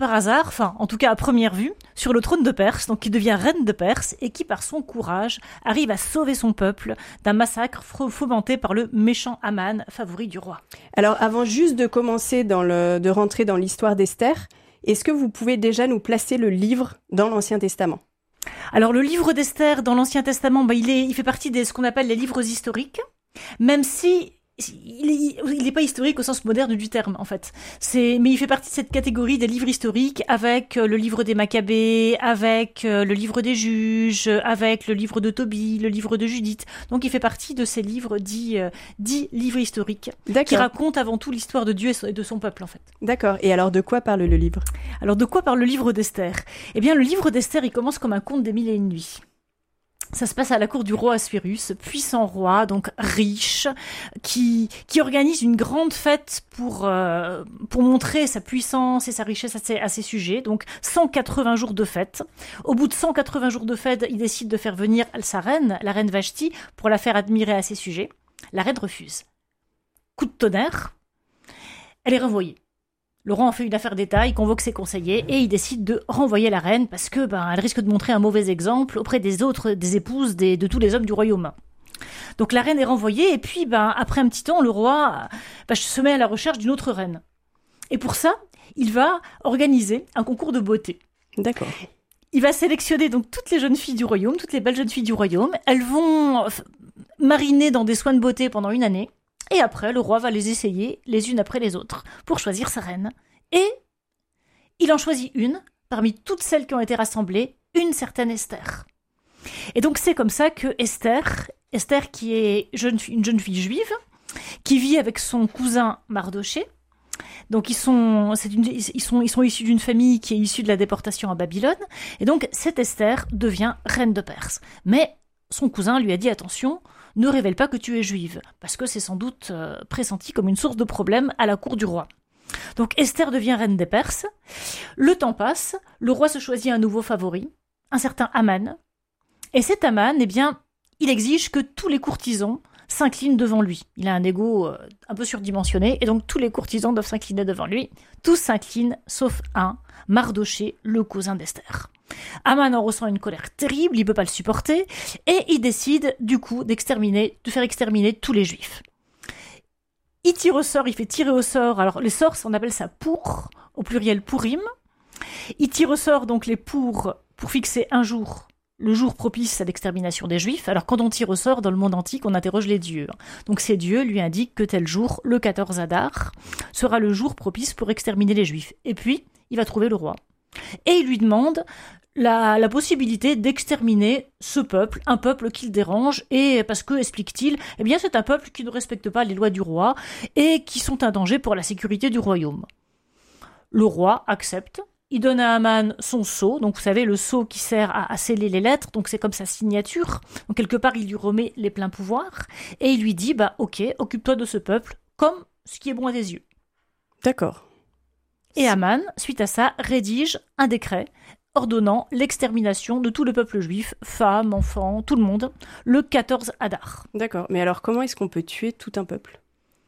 par hasard, enfin en tout cas à première vue, sur le trône de Perse, donc qui devient reine de Perse et qui par son courage arrive à sauver son peuple d'un massacre fomenté par le méchant Aman, favori du roi. Alors avant juste de commencer de rentrer dans l'histoire d'Esther, est-ce que vous pouvez déjà nous placer le livre dans l'Ancien Testament ? Alors le livre d'Esther dans l'Ancien Testament, il fait partie de ce qu'on appelle les livres historiques, même si il n'est pas historique au sens moderne du terme, en fait. Mais il fait partie de cette catégorie des livres historiques avec le livre des Maccabées, avec le livre des Juges, avec le livre de Tobie, le livre de Judith. Donc il fait partie de ces livres dits livres historiques, qui racontent avant tout l'histoire de Dieu et de son peuple, en fait. D'accord. Et alors de quoi parle le livre ? Alors de quoi parle le livre d'Esther ? Eh bien le livre d'Esther, il commence comme un conte des 1001 nuits. Ça se passe à la cour du roi Assuérus, puissant roi, donc riche, qui organise une grande fête pour montrer sa puissance et sa richesse à ses sujets. Donc 180 jours de fête. Au bout de 180 jours de fête, il décide de faire venir sa reine, la reine Vashti, pour la faire admirer à ses sujets. La reine refuse. Coup de tonnerre, elle est renvoyée. Le roi en fait une affaire d'État, il convoque ses conseillers et il décide de renvoyer la reine parce que elle risque de montrer un mauvais exemple auprès des épouses de tous les hommes du royaume. Donc la reine est renvoyée et puis après un petit temps, le roi se met à la recherche d'une autre reine. Et pour ça, il va organiser un concours de beauté. D'accord. Il va sélectionner donc toutes les jeunes filles du royaume, toutes les belles jeunes filles du royaume. Elles vont mariner dans des soins de beauté pendant une année. Et après, le roi va les essayer les unes après les autres pour choisir sa reine. Et il en choisit une, parmi toutes celles qui ont été rassemblées, une certaine Esther. Et donc c'est comme ça que Esther qui est une jeune fille juive, qui vit avec son cousin Mardoché. Donc ils sont issus d'une famille qui est issue de la déportation à Babylone. Et donc cette Esther devient reine de Perse. Mais son cousin lui a dit attention, ne révèle pas que tu es juive, parce que c'est sans doute pressenti comme une source de problème à la cour du roi. Donc Esther devient reine des Perses, le temps passe, le roi se choisit un nouveau favori, un certain Aman, et cet Aman, il exige que tous les courtisans s'inclinent devant lui. Il a un ego un peu surdimensionné, et donc tous les courtisans doivent s'incliner devant lui. Tous s'inclinent, sauf un, Mardoché, le cousin d'Esther. Aman en ressent une colère terrible, il ne peut pas le supporter, et il décide du coup de faire exterminer tous les juifs. Il fait tirer au sort, alors les sorts, on appelle ça pour, au pluriel pourim. Il tire au sort donc les pour fixer un jour, le jour propice à l'extermination des juifs. Alors quand on tire au sort dans le monde antique, on interroge les dieux. Donc ces dieux lui indiquent que tel jour, le 14 Adar, sera le jour propice pour exterminer les juifs. Et puis, il va trouver le roi. Et il lui demande la possibilité d'exterminer ce peuple, un peuple qu'il dérange, et parce que, explique-t-il, c'est un peuple qui ne respecte pas les lois du roi et qui sont un danger pour la sécurité du royaume. Le roi accepte, il donne à Aman son sceau, donc vous savez, le sceau qui sert à sceller les lettres, donc c'est comme sa signature, donc quelque part il lui remet les pleins pouvoirs, et il lui dit, ok, occupe-toi de ce peuple, comme ce qui est bon à tes yeux. D'accord. Et Aman, suite à ça, rédige un décret ordonnant l'extermination de tout le peuple juif, femmes, enfants, tout le monde, le 14 Adar. D'accord, mais alors comment est-ce qu'on peut tuer tout un peuple ?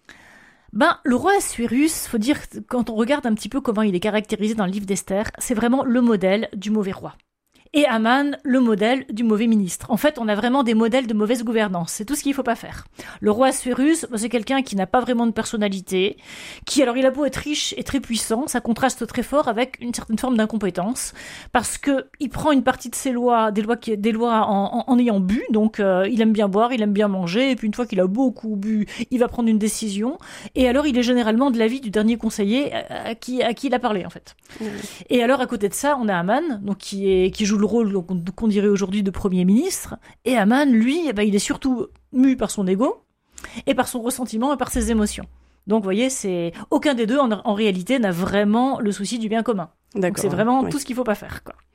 Le roi Assuérus, faut dire, quand on regarde un petit peu comment il est caractérisé dans le livre d'Esther, c'est vraiment le modèle du mauvais roi. Et Aman, le modèle du mauvais ministre. En fait, on a vraiment des modèles de mauvaise gouvernance. C'est tout ce qu'il ne faut pas faire. Le roi Assuérus, c'est quelqu'un qui n'a pas vraiment de personnalité, il a beau être riche et très puissant, ça contraste très fort avec une certaine forme d'incompétence, parce que il prend une partie de ses lois, des lois en ayant bu, donc il aime bien boire, il aime bien manger, et puis une fois qu'il a beaucoup bu, il va prendre une décision, et alors il est généralement de l'avis du dernier conseiller à qui il a parlé, en fait. Mmh. Et alors, à côté de ça, on a Aman, donc qui joue le rôle qu'on dirait aujourd'hui de Premier ministre, et Aman, lui, il est surtout mu par son ego, et par son ressentiment, et par ses émotions. Donc, vous voyez, aucun des deux, en réalité, n'a vraiment le souci du bien commun. Donc, c'est vraiment tout ce qu'il ne faut pas faire, quoi.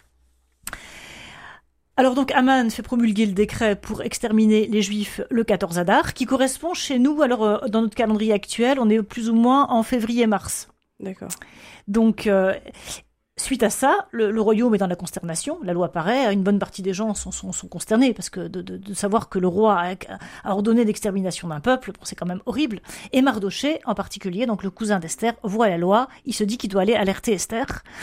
Alors donc Aman fait promulguer le décret pour exterminer les Juifs le 14 Adar, qui correspond chez nous, alors dans notre calendrier actuel, on est plus ou moins en février-mars. D'accord. Donc Suite à ça, le royaume est dans la consternation, la loi paraît, une bonne partie des gens sont consternés, parce que de savoir que le roi a ordonné l'extermination d'un peuple, bon, c'est quand même horrible. Et Mardochée, en particulier, donc le cousin d'Esther, voit la loi, il se dit qu'il doit aller alerter Esther,